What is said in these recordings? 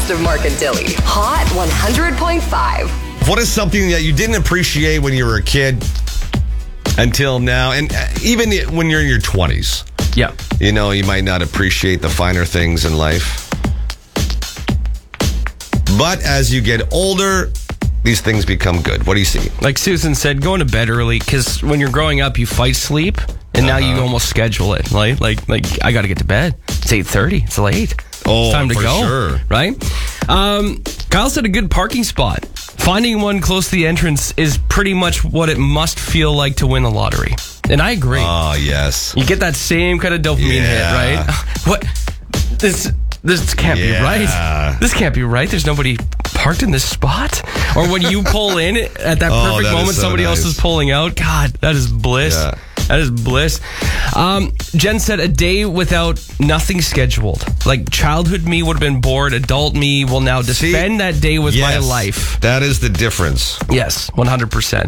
best of Mark and Dilly. Hot 100.5. What is something that you didn't appreciate when you were a kid until now? And even when you're in your 20s. Yeah. You know, you might not appreciate the finer things in life. But as you get older, these things become good. What do you see? Like Susan said, going to bed early, because when you're growing up, you fight sleep, and now you almost schedule it. Like I got to get to bed. It's 8:30. It's late. Oh, it's time to for go. Sure. Right? Kyle said a good parking spot. Finding one close to the entrance is pretty much what it must feel like to win the lottery. And I agree. Oh, yes. You get that same kind of dopamine hit, right? What? This can't be right. This can't be right. There's nobody parked in this spot. Or when you pull in at that perfect moment, somebody else is pulling out. God, that is bliss. Yeah. That is bliss. Jen said a day without nothing scheduled. Like childhood me would have been bored. Adult me will now defend that day with my life. That is the difference. Yes, 100%.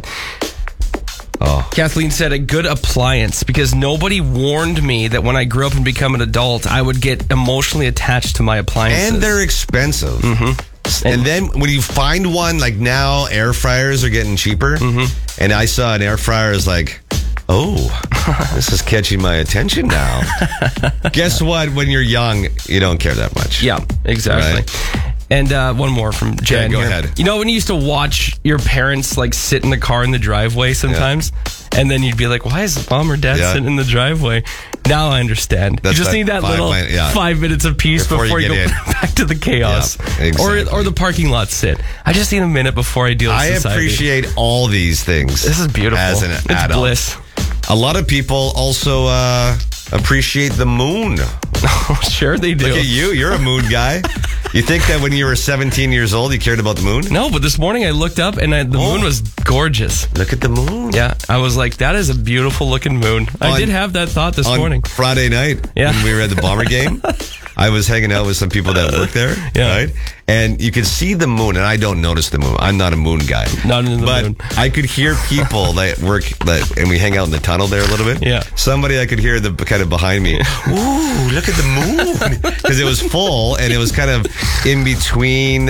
Oh. Kathleen said a good appliance, because nobody warned me that when I grew up and become an adult, I would get emotionally attached to my appliances. And they're expensive. Mm-hmm. And then when you find one, like now air fryers are getting cheaper. Mm-hmm. And I saw an air fryer is like, oh, this is catching my attention now. Guess what? When you're young, you don't care that much. Yeah, exactly. Right? And one more from Jen. Go ahead. You know when you used to watch your parents like sit in the car in the driveway sometimes? Yeah. And then you'd be like, why is mom or dad sitting in the driveway? Now I understand. You just need that little 5 minutes of peace before you go back to the chaos. Yeah, exactly. Or the parking lot sit. I just need a minute before I deal with society. I appreciate all these things. This is beautiful. As an adult. It's bliss. A lot of people also appreciate the moon. Oh, sure they do. Look at you. You're a moon guy. You think that when you were 17 years old, you cared about the moon? No, but this morning I looked up and the moon was gorgeous. Look at the moon. Yeah, I was like, that is a beautiful looking moon. I did have that thought this morning. Friday night, when we were at the Bomber game, I was hanging out with some people that work there, right? And you could see the moon, and I don't notice the moon. I'm not a moon guy. Not in the moon. But I could hear people that work, and we hang out in the tunnel there a little bit. Yeah. Somebody I could hear kind of behind me. Ooh, look at the moon. Because it was full, and it was kind of in between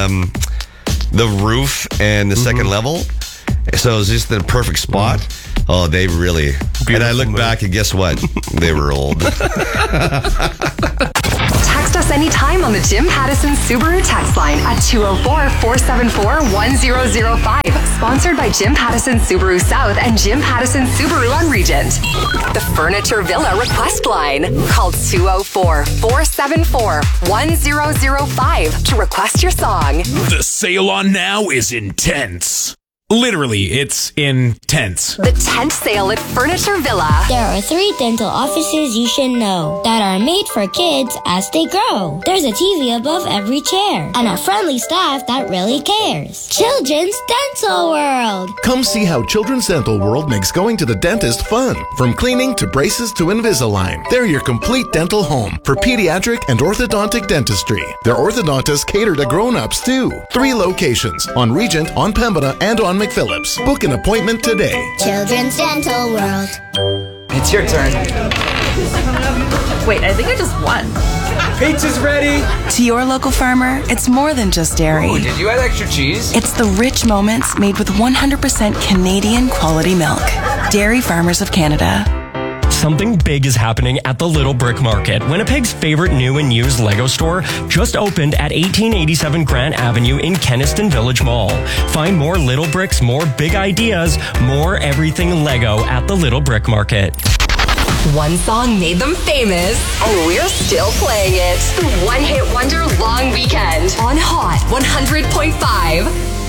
the roof and the second level. So it was just in a perfect spot. Oh, they really... Beautiful and I look back and guess what? They were old. Text us anytime on the Jim Pattison Subaru text line at 204-474-1005. Sponsored by Jim Pattison Subaru South and Jim Pattison Subaru on Regent. The Furniture Villa request line. Call 204-474-1005 to request your song. The sale on now is intense. Literally, it's intense. The tent sale at Furniture Villa. There are 3 dental offices you should know that are made for kids as they grow. There's a TV above every chair and a friendly staff that really cares. Children's Dental World. Come see how Children's Dental World makes going to the dentist fun. From cleaning to braces to Invisalign. They're your complete dental home for pediatric and orthodontic dentistry. Their orthodontists cater to grown-ups too. 3 locations on Regent, on Pembina, and on McPhillips. Book an appointment today. Children's Dental World. It's your turn. Wait, I think I just won. Pizza's ready. To your local farmer, it's more than just dairy. Ooh, did you add extra cheese? It's the rich moments made with 100% Canadian quality milk. Dairy Farmers of Canada. Something big is happening at the Little Brick Market. Winnipeg's favorite new and used Lego store just opened at 1887 Grant Avenue in Kenniston Village Mall. Find more Little Bricks, more big ideas, more everything Lego at the Little Brick Market. One song made them famous, and we're still playing it. The one-hit wonder long weekend on Hot 100.5.